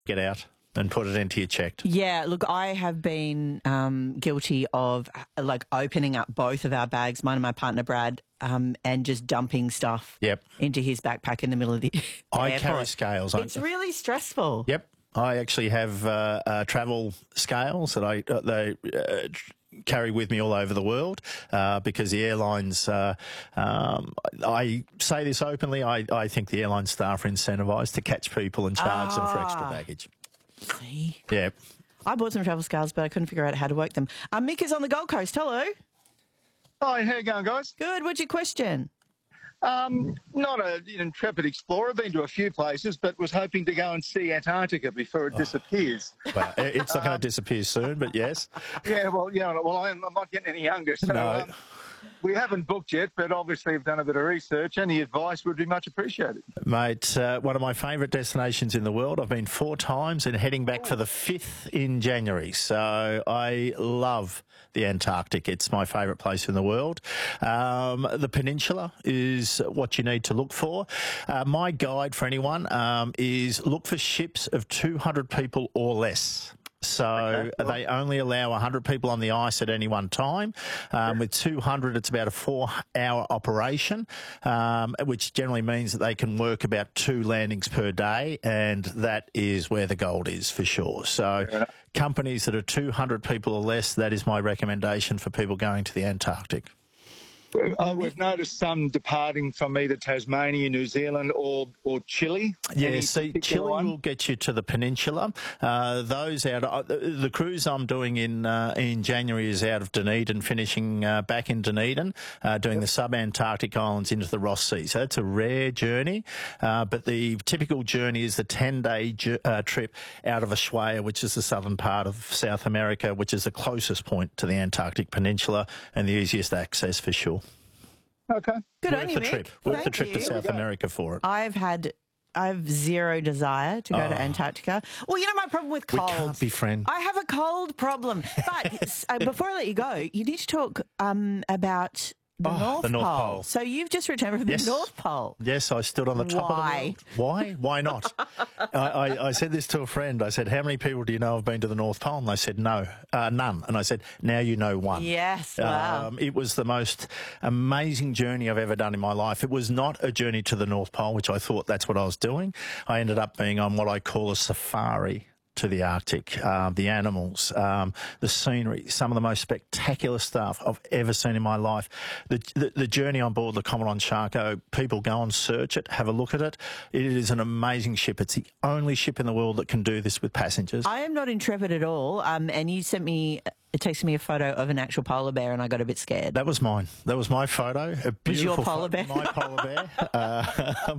get out and put it into your checked. Yeah, look, I have been guilty of opening up both of our bags, mine and my partner Brad, and just dumping stuff into his backpack in the middle of the I airport. carry scales. It's really stressful. Yep. I actually have travel scales that they carry with me all over the world because the airlines, I say this openly, I think the airline staff are incentivised to catch people and charge them for extra baggage. See? Yeah. I bought some travel scales, but I couldn't figure out how to work them. Mick is on the Gold Coast. Hello. Hi, how you going, guys? Good. What's your question? Not an intrepid explorer, been to a few places, but was hoping to go and see Antarctica before it disappears. Well, it's not going to disappear soon, but yes. Yeah, I'm not getting any younger, so No. We haven't booked yet, but obviously we've done a bit of research. Any advice would be much appreciated. Mate, one of my favourite destinations in the world. I've been 4 times and heading back for the 5th in January. So I love the Antarctic. It's my favourite place in the world. The peninsula is what you need to look for. My guide for anyone is look for ships of 200 people or less. So they only allow 100 people on the ice at any one time. With 200, it's about a 4-hour operation, which generally means that they can work about 2 landings per day, and that is where the gold is for sure. So companies that are 200 people or less, that is my recommendation for people going to the Antarctic. We've noticed some departing from either Tasmania, New Zealand or Chile. Yeah, see, Chile will get you to the peninsula. Those out the cruise I'm doing in January is out of Dunedin, finishing back in Dunedin, doing the sub-Antarctic islands into the Ross Sea. So that's a rare journey, but the typical journey is the 10-day trip out of Ushuaia, which is the southern part of South America, which is the closest point to the Antarctic Peninsula and the easiest access for sure. Okay. Good on you, Mick. Worth the trip to South America for it. I have zero desire to go to Antarctica. Well, you know my problem with cold. We can't be friends. I have a cold problem. But before I let you go, you need to talk about the North Pole. So you've just returned from the North Pole. Yes, I stood on the top of the world. Why? Why not? I said this to a friend. I said, how many people do you know have been to the North Pole? And they said, no, none. And I said, now you know one. Yes, wow. It was the most amazing journey I've ever done in my life. It was not a journey to the North Pole, which I thought that's what I was doing. I ended up being on what I call a safari to the Arctic, the animals, the scenery, some of the most spectacular stuff I've ever seen in my life. The journey on board the Commandant Charcot, people go and search it, have a look at it. It is an amazing ship. It's the only ship in the world that can do this with passengers. I am not intrepid at all, and you sent me... It texted me a photo of an actual polar bear and I got a bit scared. That was mine. That was my photo. Was your polar bear? My polar bear.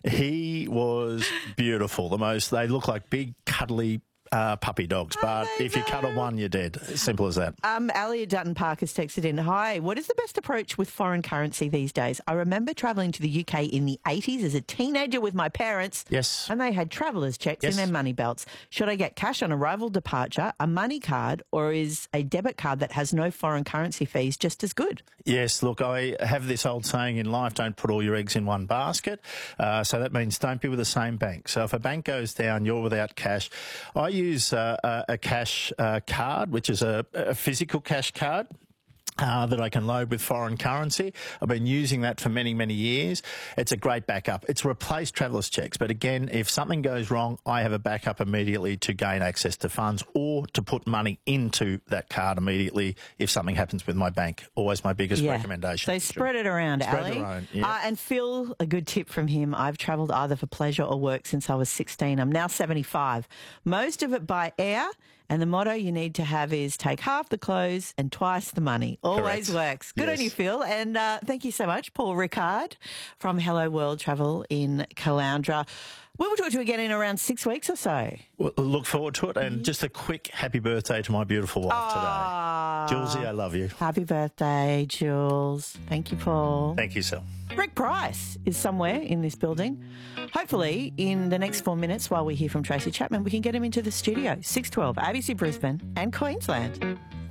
He was beautiful. They look like big, cuddly puppy dogs, but if you cuddle one, you're dead. Simple as that. Ali at Dutton Park has texted in, hi, what is the best approach with foreign currency these days? I remember travelling to the UK in the 80s as a teenager with my parents. Yes. And they had travellers' checks in their money belts. Should I get cash on arrival departure, a money card, or is a debit card that has no foreign currency fees just as good? Yes, look, I have this old saying in life, don't put all your eggs in one basket. So that means don't be with the same bank. So if a bank goes down, you're without cash. I use a cash card, which is a physical cash card. That I can load with foreign currency. I've been using that for many, many years. It's a great backup. It's replaced traveller's checks. But again, if something goes wrong, I have a backup immediately to gain access to funds or to put money into that card immediately if something happens with my bank. Always my biggest recommendation. So spread it around, Ali. And Phil, a good tip from him. I've travelled either for pleasure or work since I was 16. I'm now 75. Most of it by air. And the motto you need to have is take half the clothes and twice the money. Always works. Good on you, Phil. And thank you so much, Paul Rickard from Hello World Travel in Caloundra. We will talk to you again in around 6 weeks or so. Well, look forward to it. And just a quick happy birthday to my beautiful wife today. Julesy, I love you. Happy birthday, Jules. Thank you, Paul. Thank you, Sal. Rick Price is somewhere in this building. Hopefully, in the next 4 minutes, while we hear from Tracy Chapman, we can get him into the studio. 6:12, ABC Brisbane and Queensland.